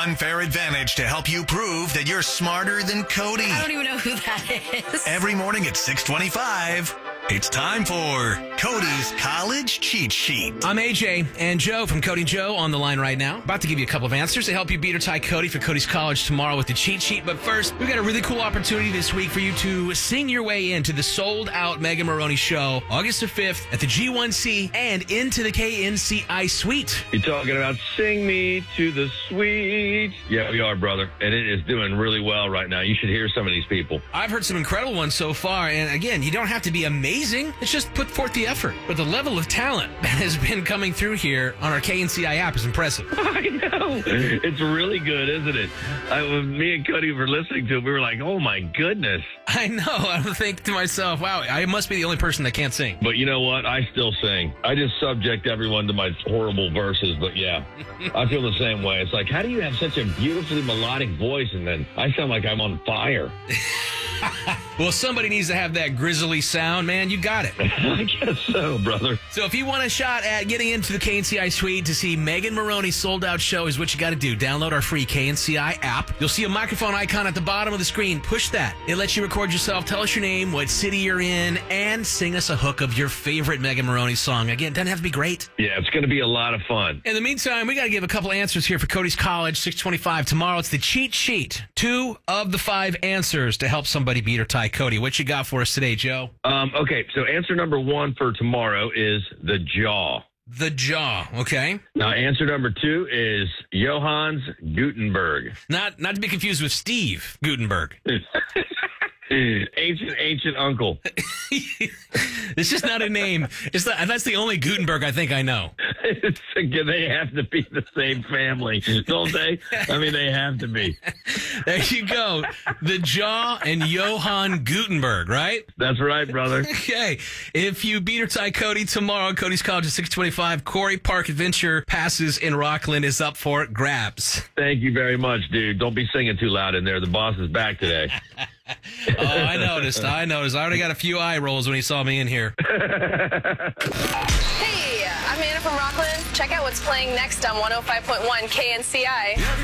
Unfair Advantage to help you prove that you're smarter than Cody. I don't even know who that is. Every morning at 6:25, it's time for Cody's College Cheat Sheet. I'm AJ and Joe from Cody and Joe on the line right now. About to give you a couple of answers to help you beat or tie Cody for Cody's College tomorrow with the cheat sheet. But first, we've got a really cool opportunity this week for you to sing your way into the sold-out Megan Maroney show August the 5th at the G1C and into the KNCI Suite. You're talking about Sing Me to the Sweet. Yeah, we are, brother. And it is doing really well right now. You should hear some of these people. I've heard some incredible ones so far. And again, you don't have to be amazing. It's just put forth the effort. But the level of talent that has been coming through here on our KNCI app is impressive. I know. It's really good, isn't it? Me and Cody were listening to it. We were like, oh, my goodness. I know. I would think to myself, wow, I must be the only person that can't sing. But you know what? I still sing. I just subject everyone to my horrible verses. But yeah, I feel the same way. It's like, how do you have such a beautifully melodic voice and then I sound like I'm on fire? Well, somebody needs to have that grizzly sound, man. You got it. I guess so, brother. So if you want a shot at getting into the KNCI Suite to see Megan Maroney's sold-out show, is what you got to do. Download our free KNCI app. You'll see a microphone icon at the bottom of the screen. Push that. It lets you record yourself, tell us your name, what city you're in, and sing us a hook of your favorite Megan Maroney song. Again, doesn't have to be great. Yeah, it's going to be a lot of fun. In the meantime, we got to give a couple answers here for Cody's College, 625 tomorrow. It's the cheat sheet. 2 of the 5 answers to help somebody beat or tie Cody. What you got for us today, Joe? Okay, so answer number 1 for tomorrow is the jaw. The jaw, okay. Now, answer number 2 is Johannes Gutenberg. Not to be confused with Steve Gutenberg. Ancient uncle. It's just not a name. That's the only Gutenberg I think I know. They have to be the same family, don't they? I mean, they have to be. There you go. The jaw and Johann Gutenberg, right? That's right, brother. Okay. If you beat or tie Cody tomorrow, Cody's College at 625, Corey Park Adventure Passes in Rockland is up for grabs. Thank you very much, dude. Don't be singing too loud in there. The boss is back today. Oh, I noticed. I already got a few eye rolls when he saw me in here. Hey, I'm Anna from Rockland. Check out what's playing next on 105.1 KNCI.